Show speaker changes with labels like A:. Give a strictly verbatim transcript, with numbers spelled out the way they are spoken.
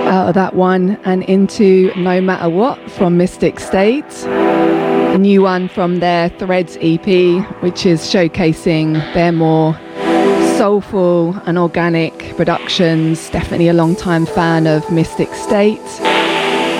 A: Out of that one and into No Matter What from Mystic State. A new one from their Threads E P, which is showcasing their more soulful and organic productions. Definitely a long time fan of Mystic State.